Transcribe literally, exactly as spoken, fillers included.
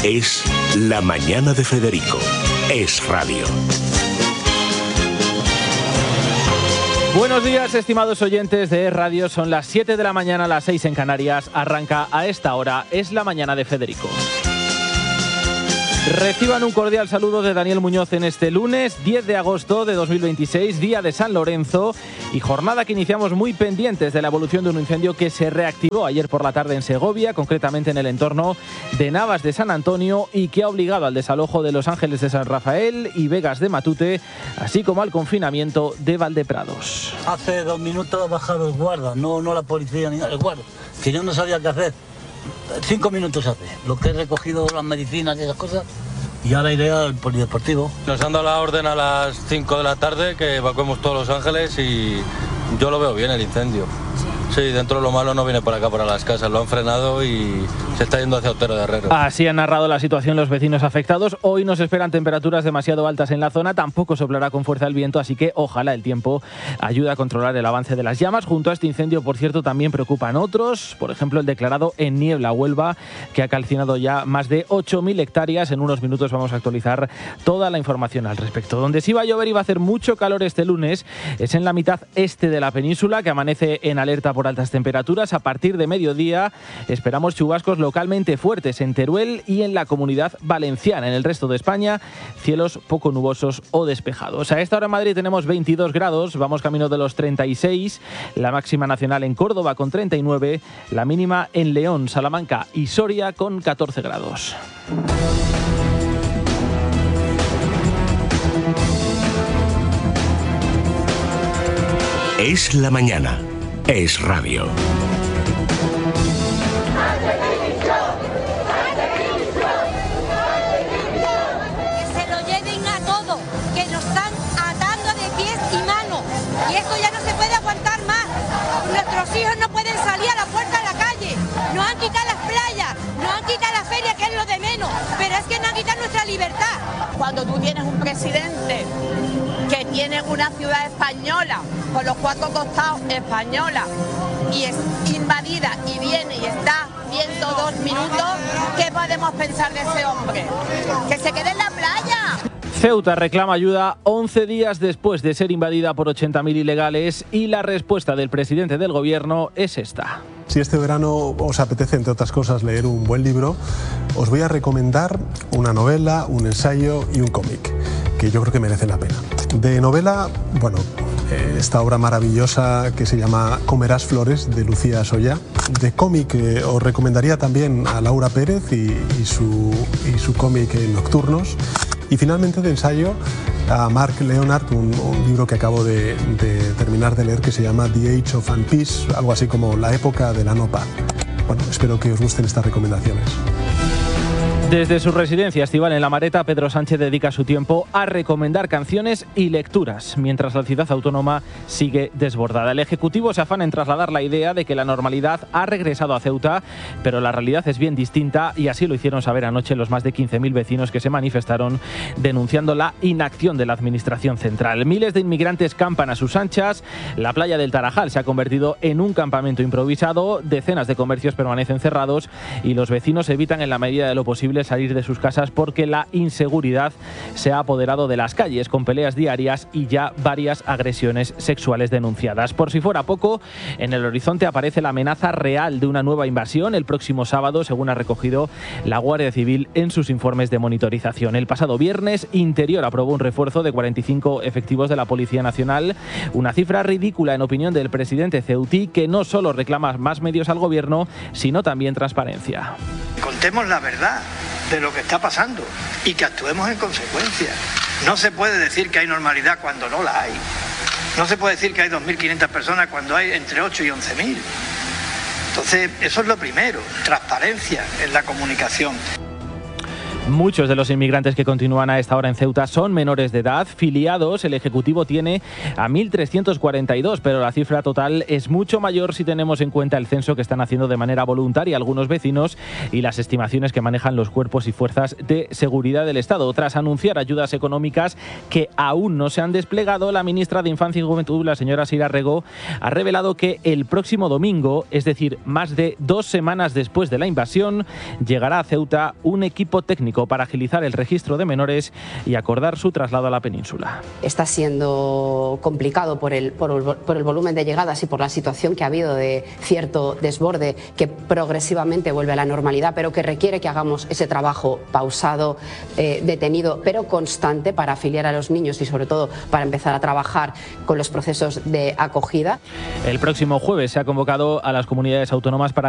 Es La Mañana de Federico. Es radio. Buenos días, estimados oyentes de Es Radio. Son las siete de la mañana, las seis en Canarias. Arranca a esta hora Es La Mañana de Federico. Reciban un cordial saludo de Daniel Muñoz en este lunes diez de agosto de dos mil veintiséis, día de San Lorenzo, y jornada que iniciamos muy pendientes de la evolución de un incendio que se reactivó ayer por la tarde en Segovia, concretamente en el entorno de Navas de San Antonio, y que ha obligado al desalojo de Los Ángeles de San Rafael y Vegas de Matute, así como al confinamiento de Valdeprados. Hace dos minutos ha bajado el guarda, no, no la policía ni el guarda, que yo no sabía qué hacer. Cinco minutos hace, lo que he recogido las medicinas y esas cosas, y ahora iré al polideportivo. Nos han dado la orden a las cinco de la tarde que evacuemos todos Los Ángeles y yo lo veo bien el incendio. Sí, dentro de lo malo no viene por acá, para las casas, lo han frenado y se está yendo hacia Otero de Herrero. Así han narrado la situación los vecinos afectados. Hoy nos esperan temperaturas demasiado altas en la zona, tampoco soplará con fuerza el viento, así que ojalá el tiempo ayude a controlar el avance de las llamas. Junto a este incendio, por cierto, también preocupan otros, por ejemplo el declarado en Niebla, Huelva, que ha calcinado ya más de ocho mil hectáreas. En unos minutos vamos a actualizar toda la información al respecto. Donde sí va a llover y va a hacer mucho calor este lunes es en la mitad este de la península, que amanece en alerta por altas temperaturas. A partir de mediodía esperamos chubascos localmente fuertes en Teruel y en la Comunidad Valenciana. En el resto de España, cielos poco nubosos o despejados. A esta hora en Madrid tenemos veintidós grados, vamos camino de los treinta y seis, la máxima nacional en Córdoba con treinta y nueve, la mínima en León, Salamanca y Soria con catorce grados. Es la mañana. Es radio. Que se lo lleven a todo, que nos están atando de pies y manos. Y esto ya no se puede aguantar más. Nuestros hijos no pueden salir a la puerta de la calle. Nos han quitado las playas, nos han quitado la feria, que es lo de menos. Pero es que nos han quitado nuestra libertad. Cuando tú tienes un presidente que tiene una ciudad española, con los cuatro costados española, y es invadida y viene y está ciento dos minutos, ¿qué podemos pensar de ese hombre? ¡Que se quede en la playa! Ceuta reclama ayuda once días después de ser invadida por ochenta mil ilegales, y la respuesta del presidente del gobierno es esta. Si este verano os apetece, entre otras cosas, leer un buen libro, os voy a recomendar una novela, un ensayo y un cómic, que yo creo que merecen la pena. De novela, bueno, eh, esta obra maravillosa que se llama Comerás flores, de Lucía Soya. De cómic, eh, os recomendaría también a Laura Pérez y, y su, y su cómic eh, Nocturnos. Y finalmente, de ensayo, a Mark Leonard, un, un libro que acabo de, de terminar de leer, que se llama The Age of Unpeace, algo así como La época de la no paz. Bueno, espero que os gusten estas recomendaciones. Desde su residencia estival en La Mareta, Pedro Sánchez dedica su tiempo a recomendar canciones y lecturas, mientras la ciudad autónoma sigue desbordada. El Ejecutivo se afana en trasladar la idea de que la normalidad ha regresado a Ceuta, pero la realidad es bien distinta, y así lo hicieron saber anoche los más de quince mil vecinos que se manifestaron denunciando la inacción de la Administración central. Miles de inmigrantes campan a sus anchas, la playa del Tarajal se ha convertido en un campamento improvisado, decenas de comercios permanecen cerrados y los vecinos evitan en la medida de lo posible salir de sus casas porque la inseguridad se ha apoderado de las calles, con peleas diarias y ya varias agresiones sexuales denunciadas. Por si fuera poco, en el horizonte aparece la amenaza real de una nueva invasión el próximo sábado, según ha recogido la Guardia Civil en sus informes de monitorización. El pasado viernes, Interior aprobó un refuerzo de cuarenta y cinco efectivos de la Policía Nacional, una cifra ridícula en opinión del presidente ceutí, que no solo reclama más medios al gobierno, sino también transparencia. Contemos la verdad de lo que está pasando y que actuemos en consecuencia. No se puede decir que hay normalidad cuando no la hay. No se puede decir que hay dos mil quinientas personas cuando hay entre ocho y once mil. Entonces, eso es lo primero, transparencia en la comunicación. Muchos de los inmigrantes que continúan a esta hora en Ceuta son menores de edad. Filiados, el Ejecutivo tiene a mil trescientos cuarenta y dos, pero la cifra total es mucho mayor si tenemos en cuenta el censo que están haciendo de manera voluntaria algunos vecinos y las estimaciones que manejan los cuerpos y fuerzas de seguridad del Estado. Tras anunciar ayudas económicas que aún no se han desplegado, la ministra de Infancia y Juventud, la señora Sira Rego, ha revelado que el próximo domingo, es decir, más de dos semanas después de la invasión, llegará a Ceuta un equipo técnico para agilizar el registro de menores y acordar su traslado a la península. Está siendo complicado por el, por, el, por el volumen de llegadas y por la situación que ha habido de cierto desborde que progresivamente vuelve a la normalidad, pero que requiere que hagamos ese trabajo pausado, eh, detenido, pero constante para afiliar a los niños y sobre todo para empezar a trabajar con los procesos de acogida. El próximo jueves se ha convocado a las comunidades autónomas para